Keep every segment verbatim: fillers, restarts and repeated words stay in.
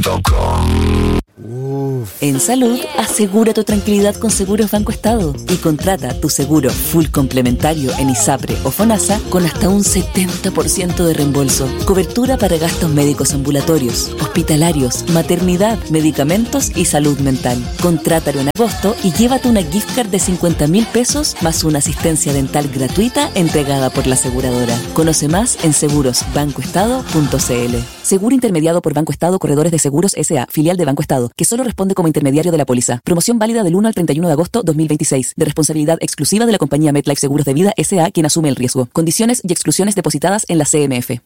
punto com. En salud, asegura tu tranquilidad con Seguros Banco Estado y contrata tu seguro full complementario en ISAPRE o FONASA con hasta un setenta por ciento de reembolso. Cobertura para gastos médicos ambulatorios, hospitalarios, maternidad, medicamentos y salud mental. Contrátalo en agosto y llévate una gift card de cincuenta mil pesos más una asistencia dental gratuita entregada por la aseguradora. Conoce más en seguros banco estado punto c l. Seguro intermediado por Banco Estado Corredores de Seguros S A, filial de Banco Estado, que solo responde como intermediario de la póliza. Promoción válida del uno al treinta y uno de agosto dos mil veintiséis. De responsabilidad exclusiva de la compañía MetLife Seguros de Vida S A, quien asume el riesgo. Condiciones y exclusiones depositadas en la C M F.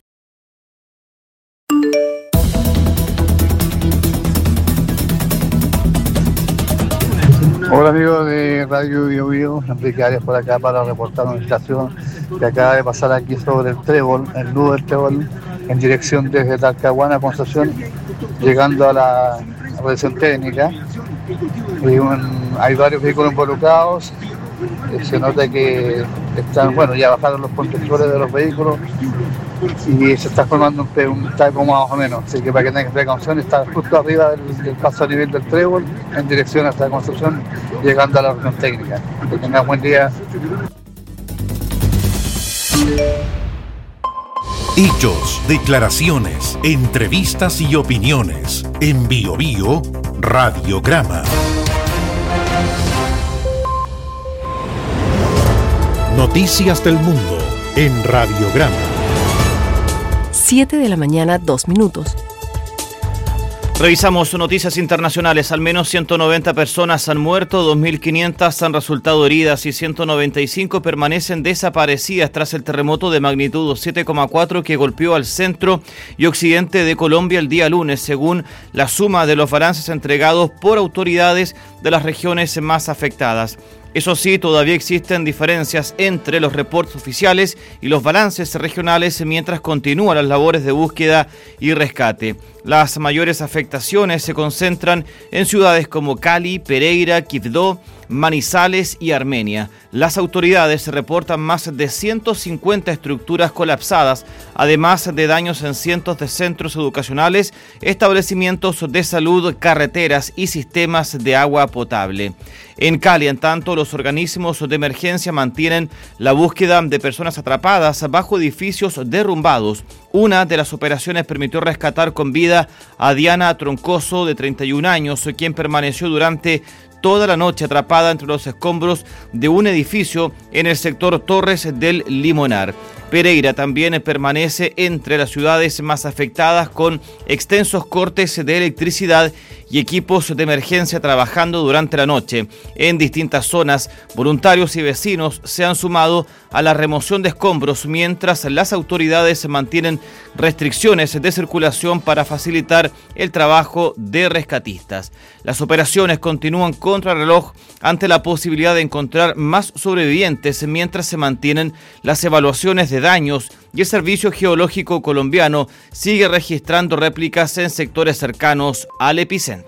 Hola amigos de Radio Bio Bio, Enrique Arias por acá para reportar una situación que acaba de pasar aquí sobre el Trébol, el nudo del Trébol, en dirección desde Talcahuano a Concepción, llegando a la revisión técnica. Y un, hay varios vehículos involucrados, se nota que están, bueno, ya bajaron los protectores de los vehículos y se está formando un, un taco más o menos, así que para que tengan precaución, está justo arriba del, del paso a nivel del Trébol, en dirección hasta la Concepción, llegando a la reunión técnica. Que tengan buen día. Hechos, declaraciones, entrevistas y opiniones. En Bio Bio, Radiograma. Noticias del mundo en Radiograma. siete de la mañana, dos minutos. Revisamos noticias internacionales. Al menos ciento noventa personas han muerto, dos mil quinientas han resultado heridas y ciento noventa y cinco permanecen desaparecidas tras el terremoto de magnitud siete coma cuatro que golpeó al centro y occidente de Colombia el día lunes, según la suma de los balances entregados por autoridades de las regiones más afectadas. Eso sí, todavía existen diferencias entre los reportes oficiales y los balances regionales mientras continúan las labores de búsqueda y rescate. Las mayores afectaciones se concentran en ciudades como Cali, Pereira, Quibdó, Manizales y Armenia. Las autoridades reportan más de ciento cincuenta estructuras colapsadas, además de daños en cientos de centros educacionales, establecimientos de salud, carreteras y sistemas de agua potable. En Cali, en tanto, los organismos de emergencia mantienen la búsqueda de personas atrapadas bajo edificios derrumbados. Una de las operaciones permitió rescatar con vida a Diana Troncoso, de treinta y un años, quien permaneció durante toda la noche atrapada entre los escombros de un edificio en el sector Torres del Limonar. Pereira también permanece entre las ciudades más afectadas, con extensos cortes de electricidad y equipos de emergencia trabajando durante la noche. En distintas zonas, voluntarios y vecinos se han sumado a la remoción de escombros, mientras las autoridades mantienen restricciones de circulación para facilitar el trabajo de rescatistas. Las operaciones continúan contra reloj ante la posibilidad de encontrar más sobrevivientes, mientras se mantienen las evaluaciones de daños y el Servicio Geológico Colombiano sigue registrando réplicas en sectores cercanos al epicentro.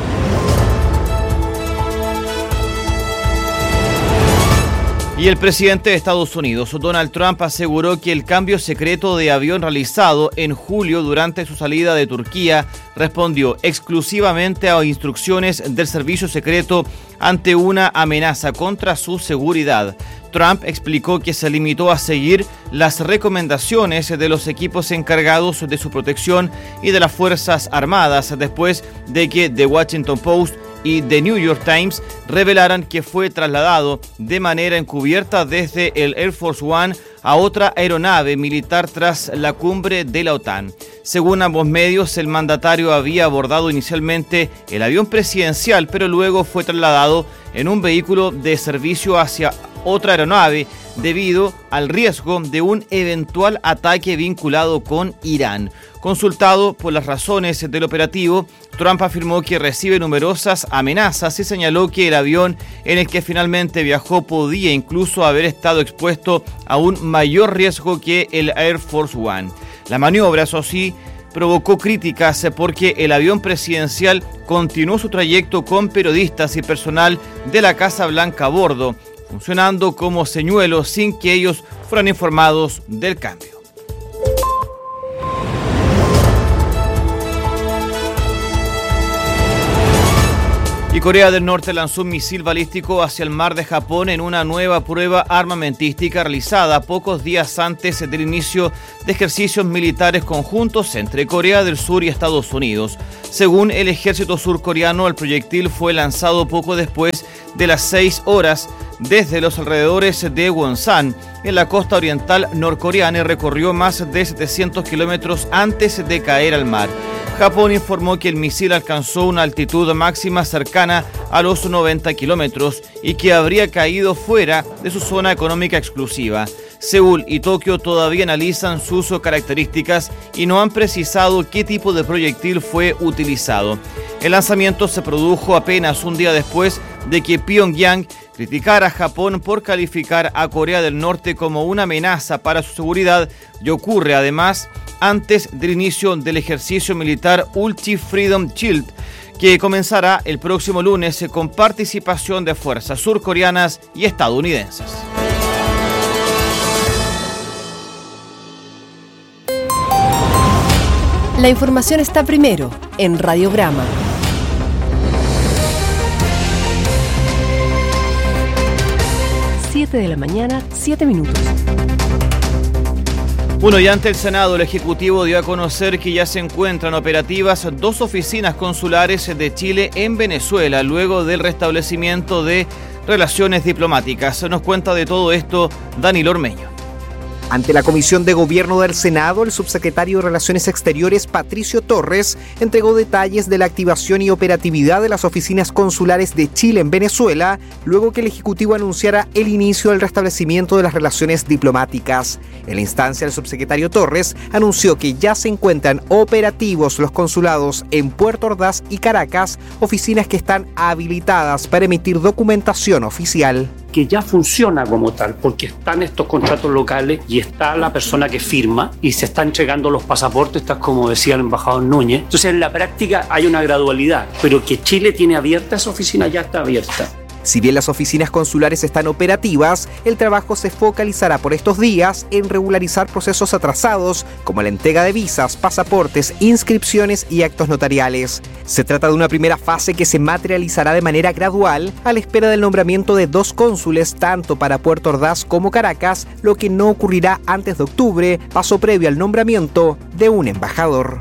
Y el presidente de Estados Unidos, Donald Trump, aseguró que el cambio secreto de avión realizado en julio durante su salida de Turquía respondió exclusivamente a instrucciones del servicio secreto ante una amenaza contra su seguridad. Trump explicó que se limitó a seguir las recomendaciones de los equipos encargados de su protección y de las Fuerzas Armadas después de que The Washington Post y The New York Times revelaran que fue trasladado de manera encubierta desde el Air Force One a otra aeronave militar tras la cumbre de la OTAN. Según ambos medios, el mandatario había abordado inicialmente el avión presidencial, pero luego fue trasladado en un vehículo de servicio hacia otra aeronave debido al riesgo de un eventual ataque vinculado con Irán. Consultado por las razones del operativo, Trump afirmó que recibe numerosas amenazas y señaló que el avión en el que finalmente viajó podía incluso haber estado expuesto a un mayor riesgo que el Air Force One. La maniobra, eso sí, provocó críticas porque el avión presidencial continuó su trayecto con periodistas y personal de la Casa Blanca a bordo, funcionando como señuelos sin que ellos fueran informados del cambio. Y Corea del Norte lanzó un misil balístico hacia el mar de Japón en una nueva prueba armamentística realizada pocos días antes del inicio de ejercicios militares conjuntos entre Corea del Sur y Estados Unidos. Según el ejército surcoreano, el proyectil fue lanzado poco después de las seis horas desde los alrededores de Wonsan, en la costa oriental norcoreana, y recorrió más de setecientos kilómetros antes de caer al mar. Japón informó que el misil alcanzó una altitud máxima cercana a los noventa kilómetros y que habría caído fuera de su zona económica exclusiva. Seúl y Tokio todavía analizan sus características y no han precisado qué tipo de proyectil fue utilizado. El lanzamiento se produjo apenas un día después de que Pyongyang criticara a Japón por calificar a Corea del Norte como una amenaza para su seguridad, y ocurre además antes del inicio del ejercicio militar Ulchi Freedom Shield, que comenzará el próximo lunes con participación de fuerzas surcoreanas y estadounidenses. La información está primero en Radiograma. siete de la mañana, siete minutos. Bueno, y ante el Senado, el Ejecutivo dio a conocer que ya se encuentran operativas dos oficinas consulares de Chile en Venezuela, luego del restablecimiento de relaciones diplomáticas. Nos cuenta de todo esto Danilo Ormeño. Ante la Comisión de Gobierno del Senado, el subsecretario de Relaciones Exteriores, Patricio Torres, entregó detalles de la activación y operatividad de las oficinas consulares de Chile en Venezuela, luego que el Ejecutivo anunciara el inicio del restablecimiento de las relaciones diplomáticas. En la instancia, el subsecretario Torres anunció que ya se encuentran operativos los consulados en Puerto Ordaz y Caracas, oficinas que están habilitadas para emitir documentación oficial. Que ya funciona como tal, porque están estos contratos locales y está la persona que firma y se están entregando los pasaportes, tal como decía el embajador Núñez. Entonces, en la práctica hay una gradualidad, pero que Chile tiene abierta esa oficina, ya está abierta. Si bien las oficinas consulares están operativas, el trabajo se focalizará por estos días en regularizar procesos atrasados, como la entrega de visas, pasaportes, inscripciones y actos notariales. Se trata de una primera fase que se materializará de manera gradual, a la espera del nombramiento de dos cónsules tanto para Puerto Ordaz como Caracas, lo que no ocurrirá antes de octubre, paso previo al nombramiento de un embajador.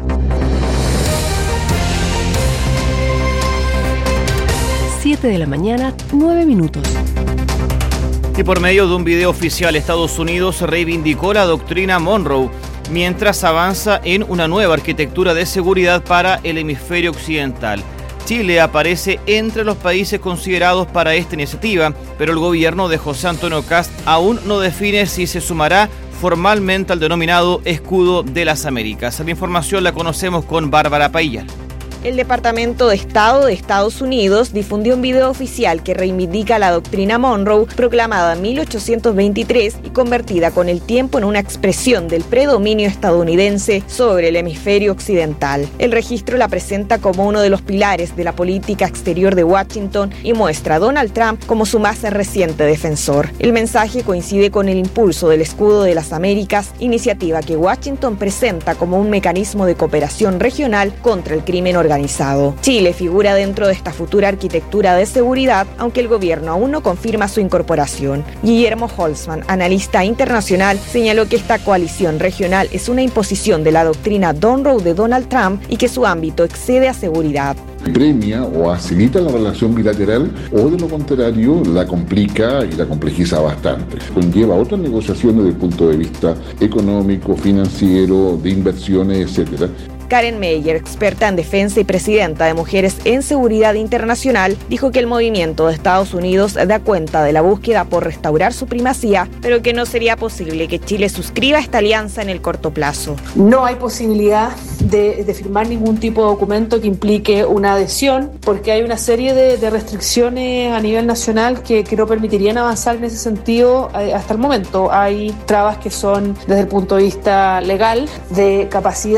siete de la mañana, nueve minutos. Y por medio de un video oficial, Estados Unidos reivindicó la doctrina Monroe, mientras avanza en una nueva arquitectura de seguridad para el hemisferio occidental. Chile aparece entre los países considerados para esta iniciativa, pero el gobierno de José Antonio Kast aún no define si se sumará formalmente al denominado Escudo de las Américas. La información la conocemos con Bárbara Paillal. El Departamento de Estado de Estados Unidos difundió un video oficial que reivindica la doctrina Monroe, proclamada en mil ochocientos veintitrés y convertida con el tiempo en una expresión del predominio estadounidense sobre el hemisferio occidental. El registro la presenta como uno de los pilares de la política exterior de Washington y muestra a Donald Trump como su más reciente defensor. El mensaje coincide con el impulso del Escudo de las Américas, iniciativa que Washington presenta como un mecanismo de cooperación regional contra el crimen organizado. Organizado. Chile figura dentro de esta futura arquitectura de seguridad, aunque el gobierno aún no confirma su incorporación. Guillermo Holzman, analista internacional, señaló que esta coalición regional es una imposición de la doctrina Monroe de Donald Trump y que su ámbito excede a seguridad. Premia o facilita la relación bilateral o de lo contrario la complica y la complejiza bastante. Conlleva otras negociaciones desde el punto de vista económico, financiero, de inversiones, etcétera. Karen Meyer, experta en defensa y presidenta de Mujeres en Seguridad Internacional, dijo que el movimiento de Estados Unidos da cuenta de la búsqueda por restaurar su primacía, pero que no sería posible que Chile suscriba esta alianza en el corto plazo. No hay posibilidad de, de firmar ningún tipo de documento que implique una adhesión, porque hay una serie de, de restricciones a nivel nacional que, que no permitirían avanzar en ese sentido eh, hasta el momento. Hay trabas que son desde el punto de vista legal, de capacidad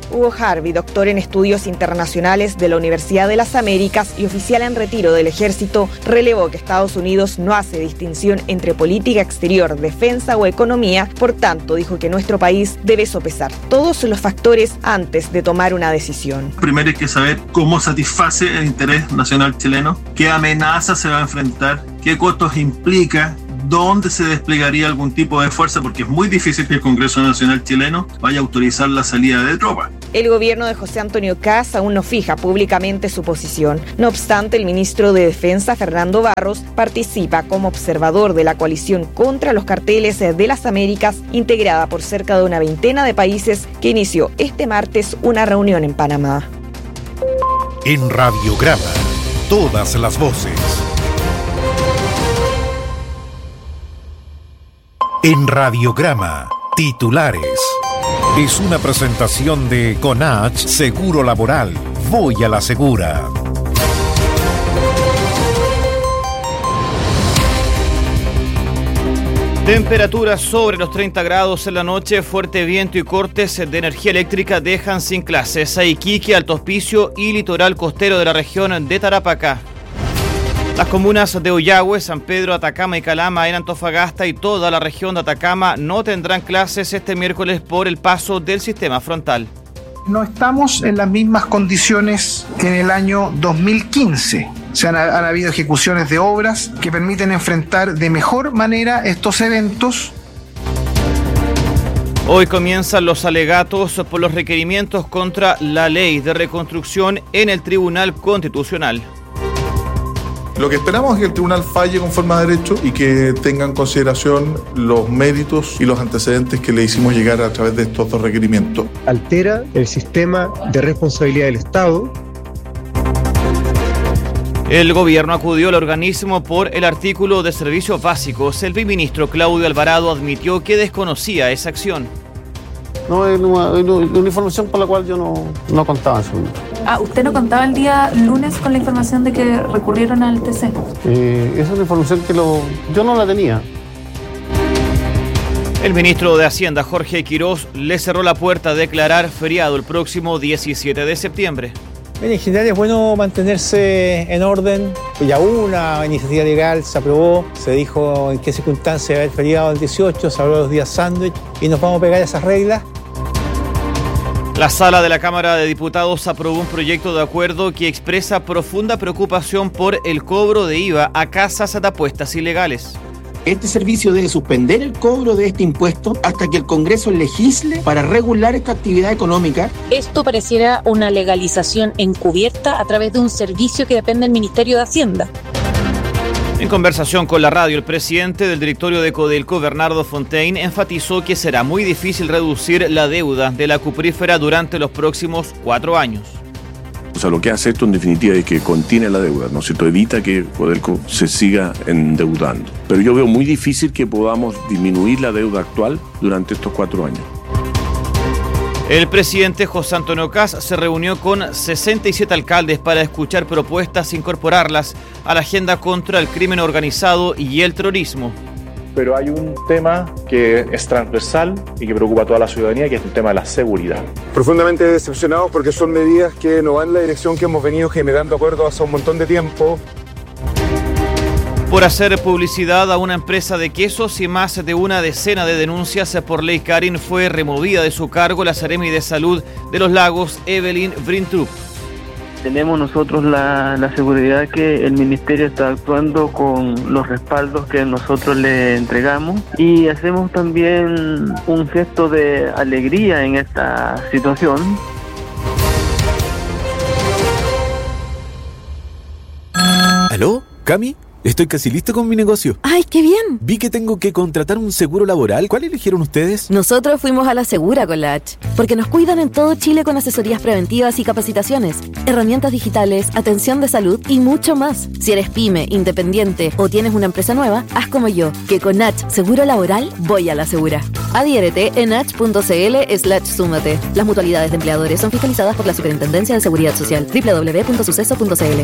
Hugo Harvey, doctor en estudios internacionales de la Universidad de las Américas y oficial en retiro del ejército, relevó que Estados Unidos no hace distinción entre política exterior, defensa o economía. Por tanto, dijo que nuestro país debe sopesar todos los factores antes de tomar una decisión. Primero hay que saber cómo satisface el interés nacional chileno, qué amenazas se va a enfrentar, qué costos implica, dónde se desplegaría algún tipo de fuerza, porque es muy difícil que el Congreso Nacional chileno vaya a autorizar la salida de tropas. El gobierno de José Antonio Kast aún no fija públicamente su posición. No obstante, el ministro de Defensa, Fernando Barros, participa como observador de la coalición contra los carteles de las Américas, integrada por cerca de una veintena de países, que inició este martes una reunión en Panamá. En Radiograma, todas las voces. En Radiograma, titulares. Es una presentación de Conach Seguro Laboral. Voy a la segura. Temperaturas sobre los treinta grados en la noche, fuerte viento y cortes de energía eléctrica dejan sin clases a Iquique, Alto Hospicio y litoral costero de la región de Tarapacá. Las comunas de Ollagüe, San Pedro, Atacama y Calama en Antofagasta y toda la región de Atacama no tendrán clases este miércoles por el paso del sistema frontal. No estamos en las mismas condiciones que en el año dos mil quince. Se han, han habido ejecuciones de obras que permiten enfrentar de mejor manera estos eventos. Hoy comienzan los alegatos por los requerimientos contra la ley de reconstrucción en el Tribunal Constitucional. Lo que esperamos es que el tribunal falle conforme a derecho y que tenga en consideración los méritos y los antecedentes que le hicimos llegar a través de estos dos requerimientos. Altera el sistema de responsabilidad del Estado. El gobierno acudió al organismo por el artículo de servicios básicos. El viceministro Claudio Alvarado admitió que desconocía esa acción. No, es una, una información por la cual yo no, no contaba en su momento. Ah, ¿usted no contaba el día lunes con la información de que recurrieron al T C? Eh, esa es una información que lo, yo no la tenía. El ministro de Hacienda, Jorge Quirós, le cerró la puerta a declarar feriado el próximo diecisiete de septiembre. En general es bueno mantenerse en orden. Ya hubo una iniciativa legal, se aprobó, se dijo en qué circunstancias va a haber feriado el dieciocho, se habló de los días sándwich y nos vamos a pegar a esas reglas. La sala de la Cámara de Diputados aprobó un proyecto de acuerdo que expresa profunda preocupación por el cobro de I V A a casas de apuestas ilegales. Este servicio debe suspender el cobro de este impuesto hasta que el Congreso legisle para regular esta actividad económica. Esto pareciera una legalización encubierta a través de un servicio que depende del Ministerio de Hacienda. En conversación con la radio, el presidente del directorio de Codelco, Bernardo Fontaine, enfatizó que será muy difícil reducir la deuda de la cuprífera durante los próximos cuatro años. O sea, lo que hace esto en definitiva es que contiene la deuda, ¿no es cierto? Evita que Codelco se siga endeudando. Pero yo veo muy difícil que podamos disminuir la deuda actual durante estos cuatro años. El presidente José Antonio Kast se reunió con sesenta y siete alcaldes para escuchar propuestas e incorporarlas a la agenda contra el crimen organizado y el terrorismo. Pero hay un tema que es transversal y que preocupa a toda la ciudadanía, que es el tema de la seguridad. Profundamente decepcionados porque son medidas que no van en la dirección que hemos venido generando acuerdos hace un montón de tiempo. Por hacer publicidad a una empresa de quesos y más de una decena de denuncias por ley Karin, fue removida de su cargo la Seremi de Salud de los Lagos, Evelyn Brintrup. Tenemos nosotros la, la seguridad que el Ministerio está actuando con los respaldos que nosotros le entregamos y hacemos también un gesto de alegría en esta situación. ¿Aló? ¿Cami? Estoy casi listo con mi negocio. ¡Ay, qué bien! Vi que tengo que contratar un seguro laboral. ¿Cuál eligieron ustedes? Nosotros fuimos a la Segura con la H, porque nos cuidan en todo Chile con asesorías preventivas y capacitaciones, herramientas digitales, atención de salud y mucho más. Si eres pyme, independiente o tienes una empresa nueva, haz como yo, que con H Seguro Laboral voy a la Segura. Adhiérete en h.cl slash súmate. Las mutualidades de empleadores son fiscalizadas por la Superintendencia de Seguridad Social. doble u doble u doble u punto suceso punto c l.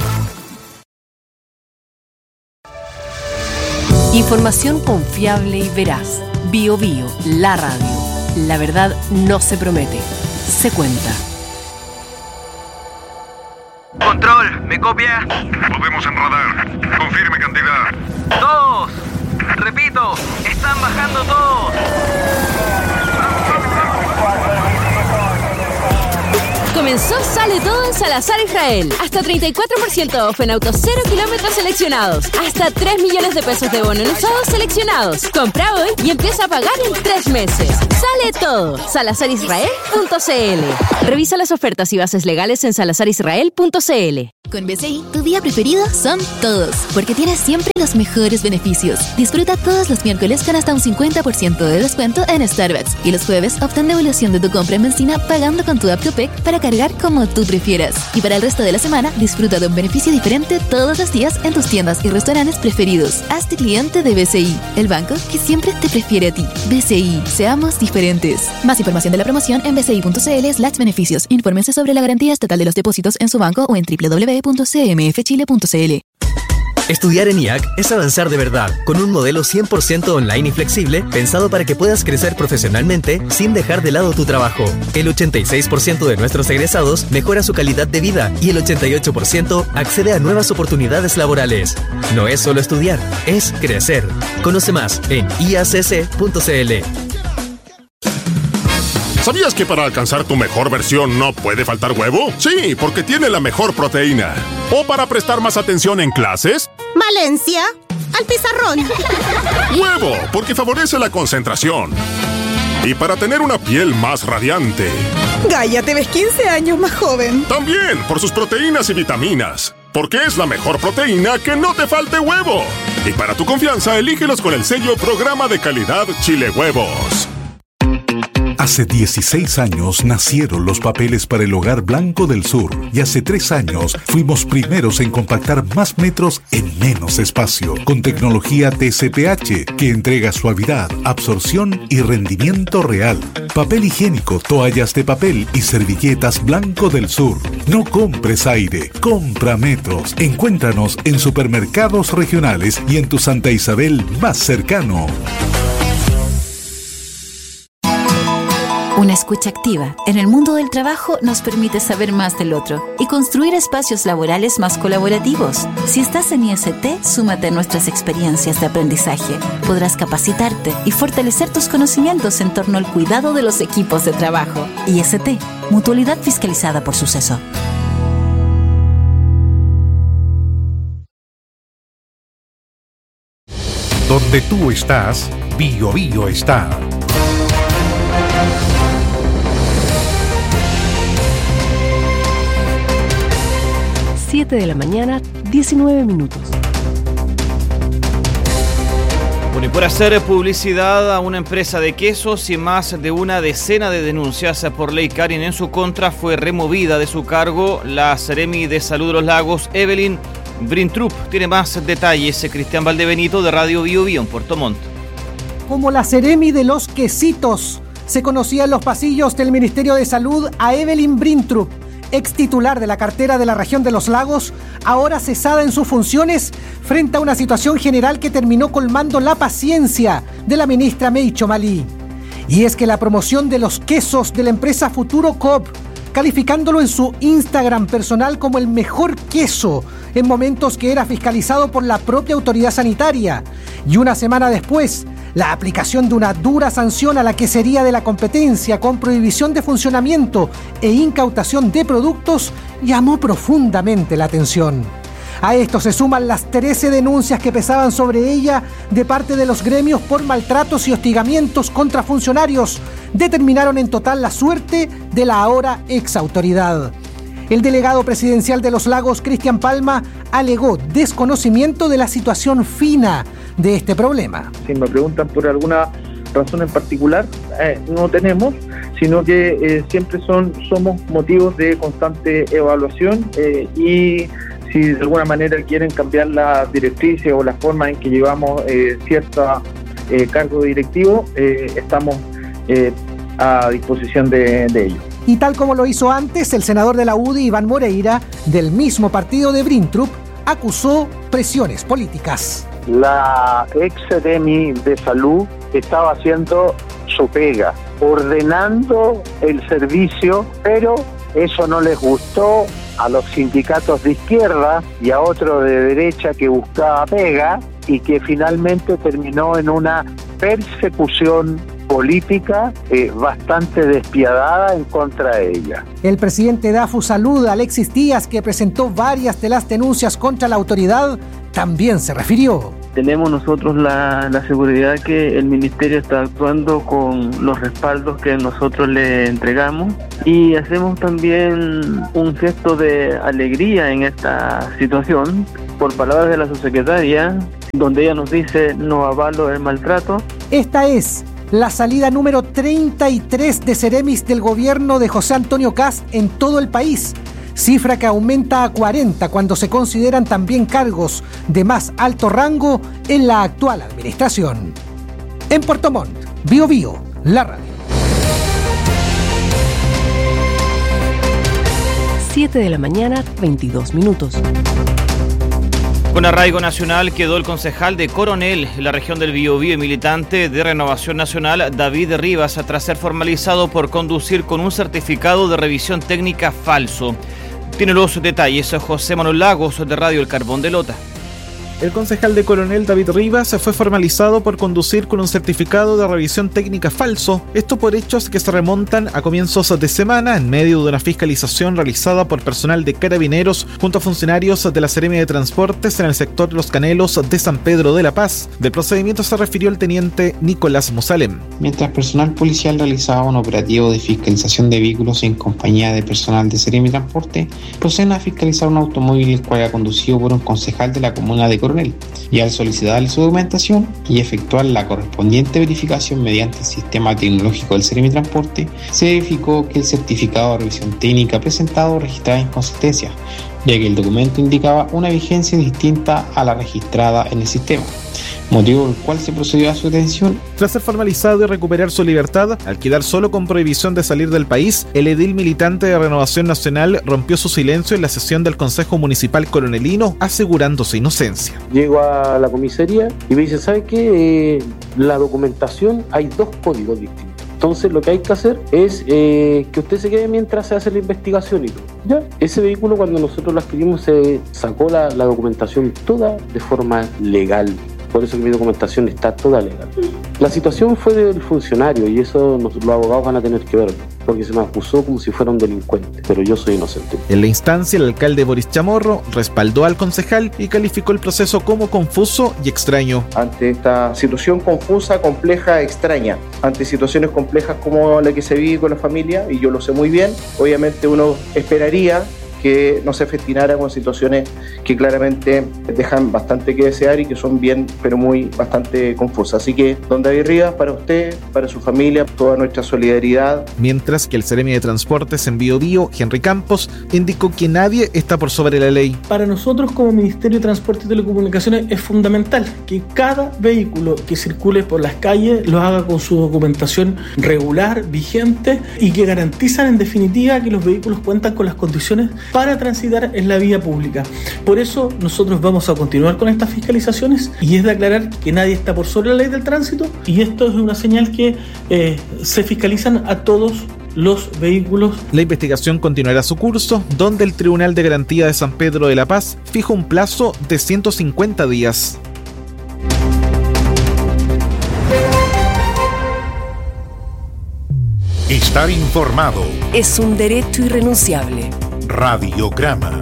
Información confiable y veraz. Bio Bio, la radio. La verdad no se promete, se cuenta. Control, ¿me copia? Podemos en radar. Confirme cantidad. Todos. Repito, están bajando todos. Comenzó Sale Todo en Salazar Israel. Hasta treinta y cuatro por ciento off en autos cero kilómetros seleccionados. Hasta tres millones de pesos de bono en usados seleccionados. Compra hoy y empieza a pagar en tres meses. Sale Todo. salazar israel punto c l. Revisa las ofertas y bases legales en salazar israel punto c l. Con B C I, tu día preferido son todos, porque tienes siempre los mejores beneficios. Disfruta todos los miércoles con hasta un cincuenta por ciento de descuento en Starbucks. Y los jueves obtén devolución de tu compra en benzina pagando con tu app Copec para cargar como tú prefieras. Y para el resto de la semana, disfruta de un beneficio diferente todos los días en tus tiendas y restaurantes preferidos. Hazte cliente de B C I, el banco que siempre te prefiere a ti. B C I, seamos diferentes. Más información de la promoción en bci.cl slash beneficios. Infórmense sobre la garantía estatal de los depósitos en su banco o en doble u doble u doble u punto c m f chile punto c l. Estudiar en I A C es avanzar de verdad, con un modelo cien por ciento online y flexible, pensado para que puedas crecer profesionalmente sin dejar de lado tu trabajo. El ochenta y seis por ciento de nuestros egresados mejora su calidad de vida y el ochenta y ocho por ciento accede a nuevas oportunidades laborales. No es solo estudiar, es crecer. Conoce más en i a c c punto c l. ¿Sabías que para alcanzar tu mejor versión no puede faltar huevo? Sí, porque tiene la mejor proteína. ¿O para prestar más atención en clases? Valencia, al pizarrón. ¡Huevo! Porque favorece la concentración. Y para tener una piel más radiante. Gaia, te ves quince años más joven. También por sus proteínas y vitaminas. Porque es la mejor proteína que no te falte huevo. Y para tu confianza, elígelos con el sello Programa de Calidad Chile Huevos. Hace dieciséis años nacieron los papeles para el Hogar Blanco del Sur y hace tres años fuimos primeros en compactar más metros en menos espacio con tecnología T C P H que entrega suavidad, absorción y rendimiento real. Papel higiénico, toallas de papel y servilletas Blanco del Sur. No compres aire, compra metros. Encuéntranos en supermercados regionales y en tu Santa Isabel más cercano. Una escucha activa en el mundo del trabajo nos permite saber más del otro y construir espacios laborales más colaborativos. Si estás en I S T, súmate a nuestras experiencias de aprendizaje. Podrás capacitarte y fortalecer tus conocimientos en torno al cuidado de los equipos de trabajo. I S T, Mutualidad Fiscalizada por Suceso. Donde tú estás, Bio Bio está. siete de la mañana, diecinueve minutos. Bueno, y por hacer publicidad a una empresa de quesos y más de una decena de denuncias por ley Karin en su contra, fue removida de su cargo la Seremi de Salud de los Lagos, Evelyn Brintrup. Tiene más detalles Cristian Valdebenito de Radio Bio Bio en Puerto Montt. Como la Seremi de los quesitos, se conocía en los pasillos del Ministerio de Salud a Evelyn Brintrup, ex titular de la cartera de la región de los lagos, ahora cesada en sus funciones frente a una situación general que terminó colmando la paciencia de la ministra Meicho Malí. Y es que la promoción de los quesos de la empresa Futuro Coop, calificándolo en su Instagram personal como el mejor queso, en momentos que era fiscalizado por la propia autoridad sanitaria, y una semana después, la aplicación de una dura sanción a la quesería de la competencia con prohibición de funcionamiento e incautación de productos llamó profundamente la atención. A esto se suman las trece denuncias que pesaban sobre ella de parte de los gremios por maltratos y hostigamientos contra funcionarios. Determinaron en total la suerte de la ahora ex autoridad. El delegado presidencial de Los Lagos, Cristian Palma, alegó desconocimiento de la situación fina de este problema. Si me preguntan por alguna razón en particular, eh, no tenemos, sino que eh, siempre son somos motivos de constante evaluación eh, y si de alguna manera quieren cambiar la directriz o la forma en que llevamos eh, cierto eh, cargo directivo, eh, estamos eh, a disposición de, de ellos. Y tal como lo hizo antes, el senador de la U D I, Iván Moreira, del mismo partido de Brintrup, acusó presiones políticas. La ex Seremi de Salud estaba haciendo su pega, ordenando el servicio, pero eso no les gustó a los sindicatos de izquierda y a otro de derecha que buscaba pega y que finalmente terminó en una persecución política eh, bastante despiadada en contra de ella. El presidente de AFU-Salud, Alexis Díaz, que presentó varias de las denuncias contra la autoridad, también se refirió. Tenemos nosotros la, la seguridad que el Ministerio está actuando con los respaldos que nosotros le entregamos y hacemos también un gesto de alegría en esta situación por palabras de la subsecretaria, donde ella nos dice: no avalo el maltrato. Esta es la salida número treinta y tres de Ceremis del gobierno de José Antonio Kast en todo el país, cifra que aumenta a cuarenta cuando se consideran también cargos de más alto rango en la actual administración. En Puerto Montt, Bio Bio, la radio. siete de la mañana, veintidós minutos. Con arraigo nacional quedó el concejal de Coronel, en la región del Biobío y militante de Renovación Nacional, David Rivas, tras ser formalizado por conducir con un certificado de revisión técnica falso. Tiene los detalles José Manuel Lagos, de Radio El Carbón de Lota. El concejal de Coronel David Rivas fue formalizado por conducir con un certificado de revisión técnica falso, esto por hechos que se remontan a comienzos de semana en medio de una fiscalización realizada por personal de Carabineros junto a funcionarios de la Seremia de Transportes en el sector Los Canelos de San Pedro de la Paz. Del procedimiento se refirió el teniente Nicolás Musalem. Mientras personal policial realizaba un operativo de fiscalización de vehículos en compañía de personal de Seremia de Transporte, proceden a fiscalizar un automóvil el cual era conducido por un concejal de la comuna de Coronel. Y al solicitarle su documentación y efectuar la correspondiente verificación mediante el sistema tecnológico del Seremi Transporte, se verificó que el certificado de revisión técnica presentado registraba inconsistencias, ya que el documento indicaba una vigencia distinta a la registrada en el sistema, motivo por el cual se procedió a su detención. Tras ser formalizado y recuperar su libertad, al quedar solo con prohibición de salir del país, el edil militante de Renovación Nacional rompió su silencio en la sesión del Consejo Municipal Coronelino, asegurando su inocencia. Llego a la comisaría y me dice: ¿sabe qué? Eh, la documentación, hay dos códigos distintos. Entonces lo que hay que hacer es eh, que usted se quede mientras se hace la investigación y todo. ¿Ya? Ese vehículo, cuando nosotros lo adquirimos, se sacó la, la documentación toda de forma legal. Por eso que mi documentación está toda legal. La situación fue del funcionario y eso nos, los abogados van a tener que verlo, porque se me acusó como si fuera un delincuente, pero yo soy inocente. En la instancia, el alcalde Boris Chamorro respaldó al concejal y calificó el proceso como confuso y extraño. Ante esta situación confusa, compleja, extraña, ante situaciones complejas como la que se vive con la familia, y yo lo sé muy bien, obviamente uno esperaría que no se festinara con situaciones que claramente dejan bastante que desear y que son bien, pero muy, bastante confusas. Así que, don David Rivas, para usted, para su familia, toda nuestra solidaridad. Mientras que el Seremi de Transportes en Bio Bio, Henry Campos, indicó que nadie está por sobre la ley. Para nosotros, como Ministerio de Transporte y Telecomunicaciones, es fundamental que cada vehículo que circule por las calles lo haga con su documentación regular, vigente, y que garantizan, en definitiva, que los vehículos cuentan con las condiciones para transitar en la vía pública. Por eso nosotros vamos a continuar con estas fiscalizaciones, y es de aclarar que nadie está por sobre la ley del tránsito, y esto es una señal que eh, se fiscalizan a todos los vehículos. La investigación continuará su curso, donde el Tribunal de Garantía de San Pedro de la Paz fijó un plazo de ciento cincuenta días. Estar informado es un derecho irrenunciable. Radiograma.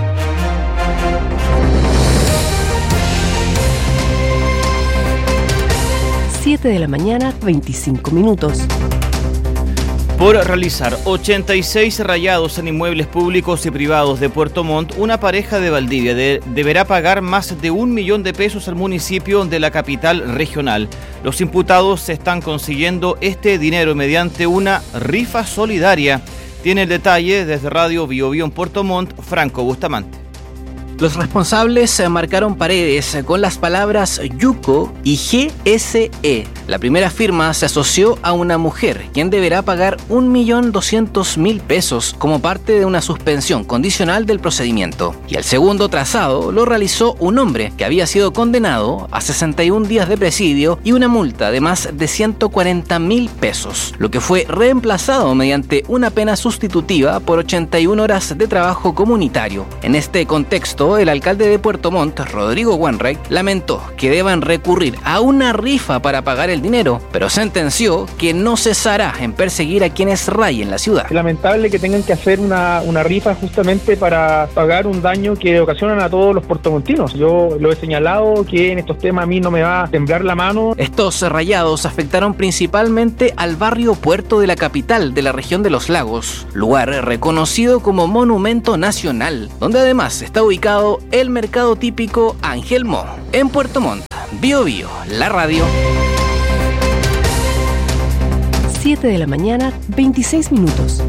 siete de la mañana, veinticinco minutos. Por realizar ochenta y seis rayados en inmuebles públicos y privados de Puerto Montt, una pareja de Valdivia de, deberá pagar más de un millón de pesos al municipio de la capital regional. Los imputados están consiguiendo este dinero mediante una rifa solidaria. Tiene el detalle desde Radio Bio Bio en Puerto Montt, Franco Bustamante. Los responsables marcaron paredes con las palabras Yuco y G S E. La primera firma se asoció a una mujer, quien deberá pagar un millón doscientos mil pesos como parte de una suspensión condicional del procedimiento. Y el segundo trazado lo realizó un hombre que había sido condenado a sesenta y un días de presidio y una multa de más de ciento cuarenta mil pesos, lo que fue reemplazado mediante una pena sustitutiva por ochenta y una horas de trabajo comunitario. En este contexto, el alcalde de Puerto Montt, Rodrigo Wanreich, lamentó que deban recurrir a una rifa para pagar el dinero, pero sentenció que no cesará en perseguir a quienes rayen la ciudad. Es lamentable que tengan que hacer una, una rifa justamente para pagar un daño que ocasionan a todos los puertomontinos. Yo lo he señalado que en estos temas a mí no me va a temblar la mano. Estos rayados afectaron principalmente al barrio Puerto de la capital de la región de Los Lagos, lugar reconocido como monumento nacional, donde además está ubicado el mercado típico Ángel Mo. En Puerto Montt, Bio Bio, la radio. siete de la mañana, veintiséis minutos.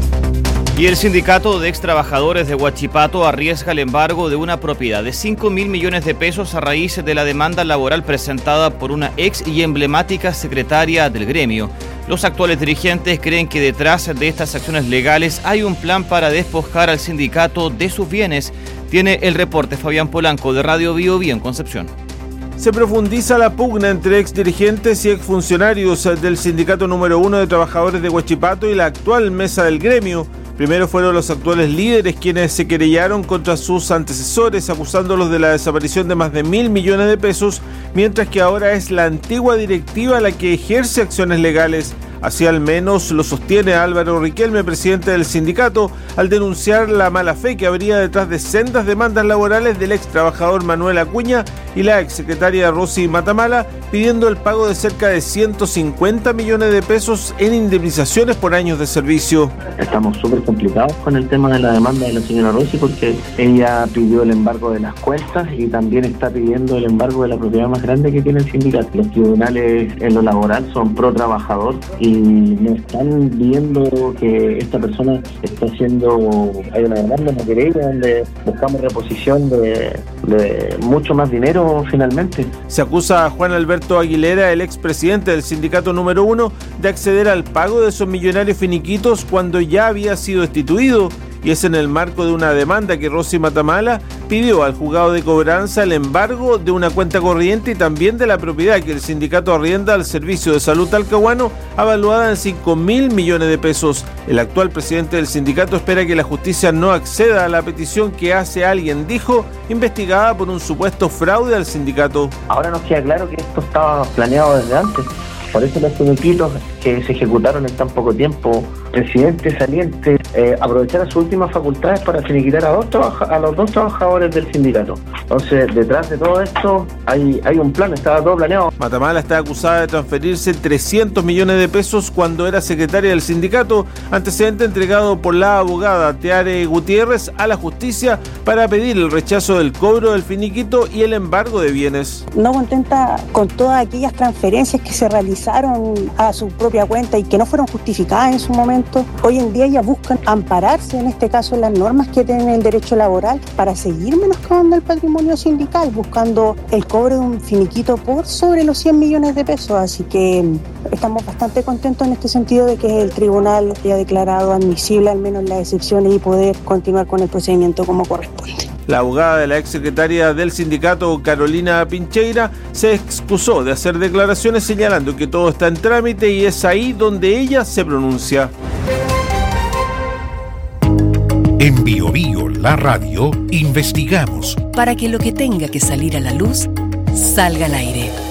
Y el sindicato de extrabajadores de Huachipato arriesga el embargo de una propiedad de cinco mil millones de pesos a raíz de la demanda laboral presentada por una ex y emblemática secretaria del gremio. Los actuales dirigentes creen que detrás de estas acciones legales hay un plan para despojar al sindicato de sus bienes. Tiene el reporte Fabián Polanco de Radio Bio Bio en Concepción. Se profundiza la pugna entre ex dirigentes y exfuncionarios del sindicato número uno de trabajadores de Huachipato y la actual mesa del gremio. Primero fueron los actuales líderes quienes se querellaron contra sus antecesores acusándolos de la desaparición de más de mil millones de pesos, mientras que ahora es la antigua directiva la que ejerce acciones legales. Así al menos lo sostiene Álvaro Riquelme, presidente del sindicato, al denunciar la mala fe que habría detrás de sendas demandas laborales del ex trabajador Manuel Acuña y la ex secretaria Rosy Matamala, pidiendo el pago de cerca de ciento cincuenta millones de pesos en indemnizaciones por años de servicio. Estamos súper complicados con el tema de la demanda de la señora Rosy porque ella pidió el embargo de las cuentas y también está pidiendo el embargo de la propiedad más grande que tiene el sindicato. Los tribunales en lo laboral son pro trabajador y no están viendo que esta persona está haciendo, hay una demanda, una querella donde buscamos reposición de, de mucho más dinero finalmente. Se acusa a Juan Alberto Aguilera, el expresidente del sindicato número uno, de acceder al pago de esos millonarios finiquitos cuando ya había sido destituido. Y es en el marco de una demanda que Rosy Matamala pidió al juzgado de cobranza el embargo de una cuenta corriente y también de la propiedad que el sindicato arrienda al Servicio de Salud Talcahuano, avaluada en cinco mil millones de pesos. El actual presidente del sindicato espera que la justicia no acceda a la petición que hace alguien, dijo, investigada por un supuesto fraude al sindicato. Ahora nos queda claro que esto estaba planeado desde antes. Por eso los finiquitos que se ejecutaron en tan poco tiempo, presidente saliente, eh, aprovechar sus últimas facultades para finiquitar a, dos trabaja- a los dos trabajadores del sindicato. Entonces, detrás de todo esto hay, hay un plan, estaba todo planeado. Matamala está acusada de transferirse trescientos millones de pesos cuando era secretaria del sindicato, antecedente entregado por la abogada Teare Gutiérrez a la justicia para pedir el rechazo del cobro del finiquito y el embargo de bienes. No contenta con todas aquellas transferencias que se realizaron a su propia cuenta y que no fueron justificadas en su momento, hoy en día ellas buscan ampararse, en este caso, en las normas que tienen el derecho laboral para seguir menoscabando el patrimonio sindical, buscando el cobro de un finiquito por sobre los cien millones de pesos. Así que estamos bastante contentos en este sentido de que el tribunal haya declarado admisible al menos las excepciones y poder continuar con el procedimiento como corresponde. La abogada de la exsecretaria del sindicato, Carolina Pincheira, se excusó de hacer declaraciones señalando que todo está en trámite y es ahí donde ella se pronuncia. En Bio Bio, la radio, investigamos para que lo que tenga que salir a la luz salga al aire.